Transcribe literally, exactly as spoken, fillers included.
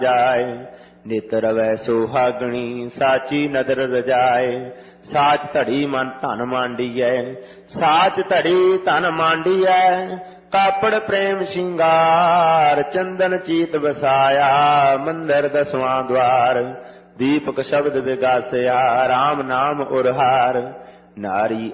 ਜਾਏ। ਨਿਤ ਰਵੈ ਸੁਹਾਗਣੀ ਸਾਚੀ ਨਦਰ ਰਜਾਏ। ਸਾਚ ਧੜੀ ਮਨ ਧਨ ਮਾਂਡੀਐ, ਸਾਚ ਧੜੀ ਧਨ ਮਾਂਡੀਐ। ਕਾਪੜ ਪ੍ਰੇਮ ਸ਼ਿੰਗਾਰ, ਚੰਦਨ ਚੀਤ ਵਸਾਇਆ। ਮੰਦਰ ਦਸਵਾਂ ਦਵਾਰ, ਦੀਪਕ ਸ਼ਬਦ ਵਿਗਾਸਿਆ। ਰਾਮ ਨਾਮ ਉਰਹਾਰ, ਨਾਰੀ